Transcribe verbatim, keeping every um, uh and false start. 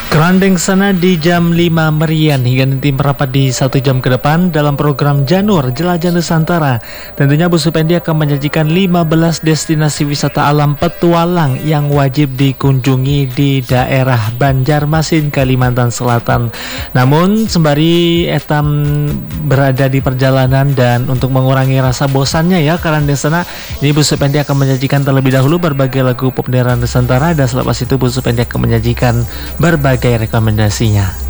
Kerandeng sana di jam lima Merian hingga nanti merapat di satu jam ke depan dalam program Janur Jelajah Nusantara. Tentunya Bu Supendi akan menyajikan lima belas destinasi wisata alam petualang yang wajib dikunjungi di daerah Banjarmasin, Kalimantan Selatan. Namun sembari etam berada di perjalanan dan untuk mengurangi rasa bosannya ya Kerandeng sana, ini Bu Supendi akan menyajikan terlebih dahulu berbagai lagu pop daerah Nusantara dan selepas itu Bu Supendi akan menyajikan berbagai rekomendasinya.